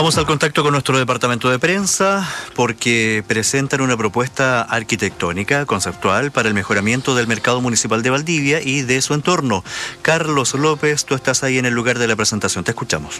Vamos al contacto con nuestro departamento de prensa porque presentan una propuesta arquitectónica, conceptual, para el mejoramiento del mercado municipal de Valdivia y de su entorno. Carlos López, tú estás ahí en el lugar de la presentación, te escuchamos.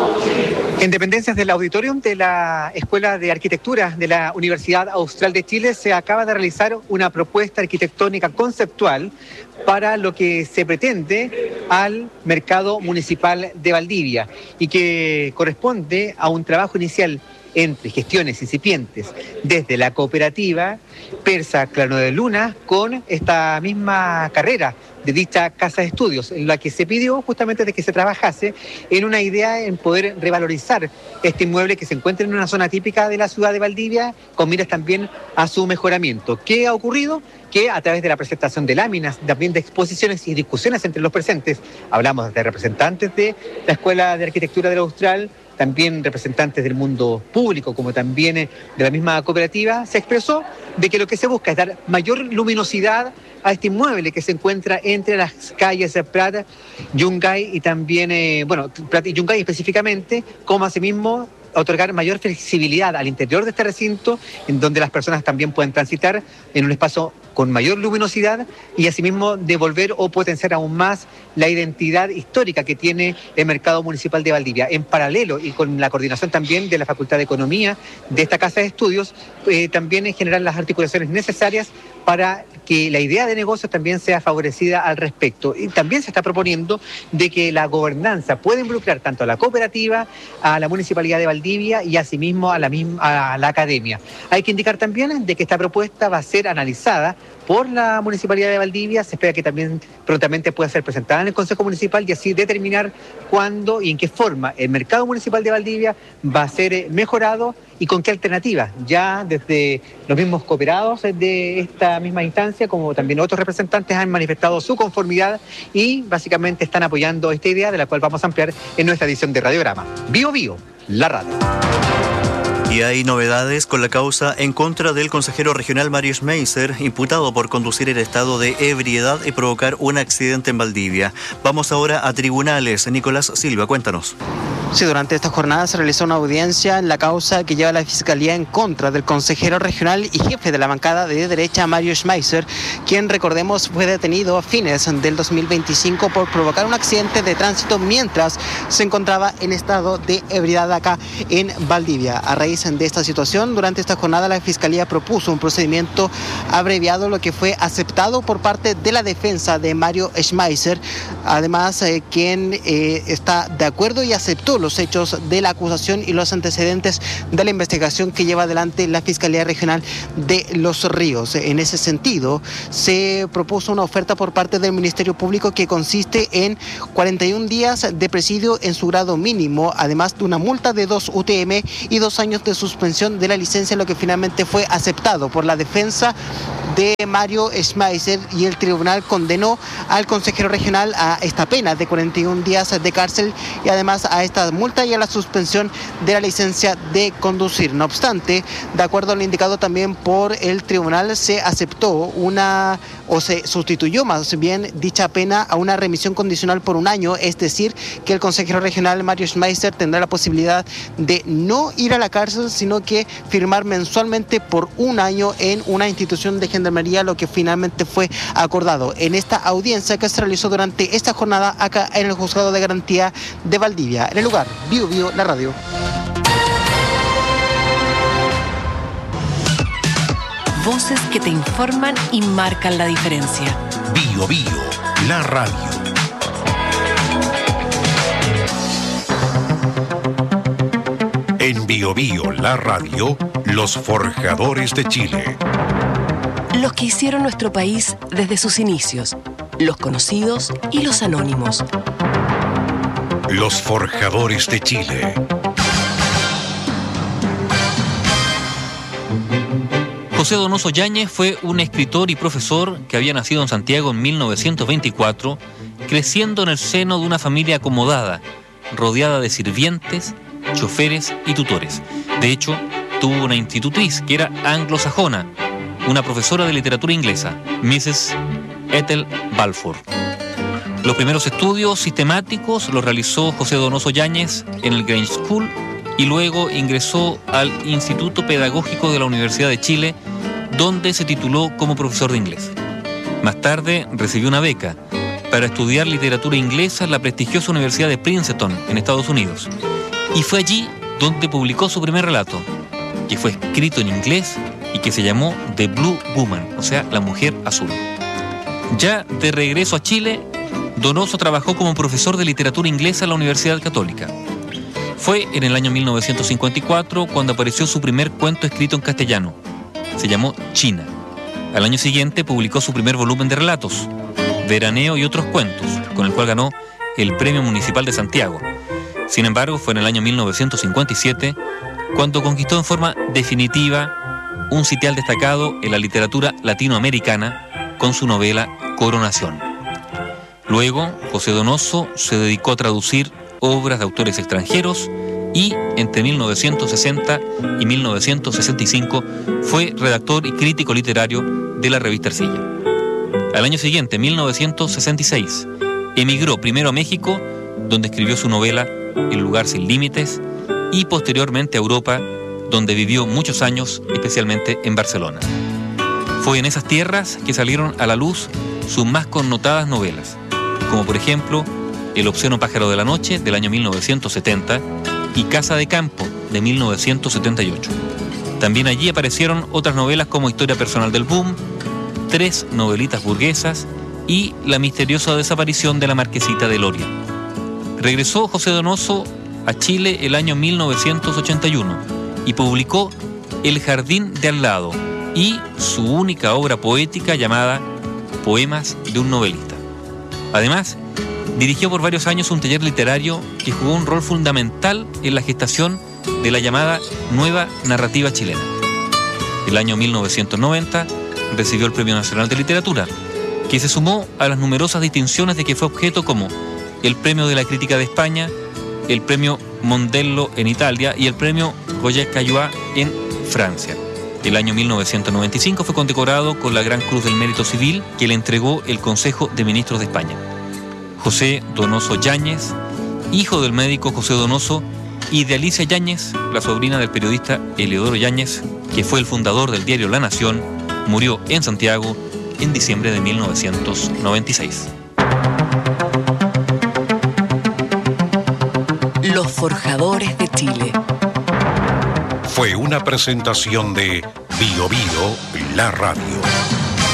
En dependencias del auditorium de la Escuela de Arquitectura de la Universidad Austral de Chile se acaba de realizar una propuesta arquitectónica conceptual para lo que se pretende al mercado municipal de Valdivia y que corresponde a un trabajo inicial entre gestiones incipientes desde la cooperativa Persa Claro de Luna con esta misma carrera de dicha casa de estudios, en la que se pidió justamente de que se trabajase en una idea en poder revalorizar este inmueble que se encuentra en una zona típica de la ciudad de Valdivia, con miras también a su mejoramiento. ¿Qué ha ocurrido? Que a través de la presentación de láminas, también de exposiciones y discusiones entre los presentes, hablamos de representantes de la Escuela de Arquitectura de la Austral, también representantes del mundo público, como también de la misma cooperativa, se expresó de que lo que se busca es dar mayor luminosidad a este inmueble que se encuentra entre las calles de Prat, Yungay y también, Prat y Yungay específicamente, como asimismo otorgar mayor flexibilidad al interior de este recinto, en donde las personas también pueden transitar en un espacio con mayor luminosidad y asimismo devolver o potenciar aún más la identidad histórica que tiene el mercado municipal de Valdivia. En paralelo y con la coordinación también de la Facultad de Economía de esta Casa de Estudios, también generar las articulaciones necesarias para que la idea de negocio también sea favorecida al respecto. Y también se está proponiendo de que la gobernanza pueda involucrar tanto a la cooperativa, a la Municipalidad de Valdivia y asimismo a la academia. Hay que indicar también de que esta propuesta va a ser analizada por la Municipalidad de Valdivia. Se espera que también prontamente pueda ser presentada en el Consejo Municipal y así determinar cuándo y en qué forma el mercado municipal de Valdivia va a ser mejorado y con qué alternativas. Ya desde los mismos cooperados de esta misma instancia, como también otros representantes, han manifestado su conformidad y básicamente están apoyando esta idea, de la cual vamos a ampliar en nuestra edición de Radiograma. Bio Bio, la radio. Y hay novedades con la causa en contra del consejero regional Mario Schmeiser, imputado por conducir en estado de ebriedad y provocar un accidente en Valdivia. Vamos ahora a tribunales. Nicolás Silva, cuéntanos. Sí, durante esta jornada se realizó una audiencia en la causa que lleva la Fiscalía en contra del consejero regional y jefe de la bancada de derecha, Mario Schmeiser, quien, recordemos, fue detenido a fines del 2025 por provocar un accidente de tránsito mientras se encontraba en estado de ebriedad acá en Valdivia. A raíz de esta situación, durante esta jornada la Fiscalía propuso un procedimiento abreviado, lo que fue aceptado por parte de la defensa de Mario Schmeiser, además quien está de acuerdo y aceptó los hechos de la acusación y los antecedentes de la investigación que lleva adelante la Fiscalía Regional de Los Ríos. En ese sentido, se propuso una oferta por parte del Ministerio Público que consiste en 41 días de presidio en su grado mínimo, además de una multa de 2 UTM y 2 años de suspensión de la licencia, lo que finalmente fue aceptado por la defensa de Mario Schmeiser, y el tribunal condenó al consejero regional a esta pena de 41 días de cárcel y además a esta multa y a la suspensión de la licencia de conducir. No obstante, de acuerdo a lo indicado también por el tribunal, se aceptó se sustituyó más bien dicha pena a una remisión condicional por 1 año, es decir, que el consejero regional Mario Schmeiser tendrá la posibilidad de no ir a la cárcel, sino que firmar mensualmente por 1 año en una institución de gendarmería, lo que finalmente fue acordado en esta audiencia que se realizó durante esta jornada acá en el Juzgado de Garantía de Valdivia. En el lugar, Bio Bio, la radio. Voces que te informan y marcan la diferencia. Bio Bio, la radio. En Bio Bio, la radio, los forjadores de Chile. Los que hicieron nuestro país desde sus inicios, los conocidos y los anónimos. Los forjadores de Chile. José Donoso Yáñez fue un escritor y profesor que había nacido en Santiago en 1924, creciendo en el seno de una familia acomodada, rodeada de sirvientes, choferes y tutores. De hecho, tuvo una institutriz que era anglosajona, una profesora de literatura inglesa, Mrs. Ethel Balfour. Los primeros estudios sistemáticos los realizó José Donoso Yáñez en el Grange School y luego ingresó al Instituto Pedagógico de la Universidad de Chile, donde se tituló como profesor de inglés. Más tarde recibió una beca para estudiar literatura inglesa en la prestigiosa Universidad de Princeton, en Estados Unidos. Y fue allí donde publicó su primer relato, que fue escrito en inglés y que se llamó The Blue Woman, o sea, la mujer azul. Ya de regreso a Chile, Donoso trabajó como profesor de literatura inglesa en la Universidad Católica. Fue en el año 1954 cuando apareció su primer cuento escrito en castellano. Se llamó China. Al año siguiente publicó su primer volumen de relatos, Veraneo y otros cuentos, con el cual ganó el Premio Municipal de Santiago. Sin embargo, fue en el año 1957 cuando conquistó en forma definitiva un sitial destacado en la literatura latinoamericana con su novela Coronación. Luego, José Donoso se dedicó a traducir obras de autores extranjeros y entre 1960 y 1965 fue redactor y crítico literario de la revista Arcilla. Al año siguiente, 1966, emigró primero a México, donde escribió su novela El lugar sin límites, y posteriormente a Europa, donde vivió muchos años, especialmente en Barcelona. Fue en esas tierras que salieron a la luz sus más connotadas novelas, como por ejemplo El obsceno pájaro de la noche, del año 1970, y Casa de campo, de 1978. También allí aparecieron otras novelas como Historia personal del boom, 3 novelitas burguesas y La misteriosa desaparición de la marquesita de Loria. Regresó José Donoso a Chile el año 1981 y publicó El jardín de al lado y su única obra poética llamada Poemas de un novelista. Además, dirigió por varios años un taller literario que jugó un rol fundamental en la gestación de la llamada Nueva Narrativa Chilena. El año 1990 recibió el Premio Nacional de Literatura, que se sumó a las numerosas distinciones de que fue objeto, como el Premio de la Crítica de España, el Premio Mondello en Italia y el Premio Roger Caillois en Francia. El año 1995 fue condecorado con la Gran Cruz del Mérito Civil que le entregó el Consejo de Ministros de España. José Donoso Yáñez, hijo del médico José Donoso y de Alicia Yáñez, la sobrina del periodista Eleodoro Yáñez, que fue el fundador del diario La Nación, murió en Santiago en diciembre de 1996. Los Forjadores de Chile. Fue una presentación de Bio Bio, la radio.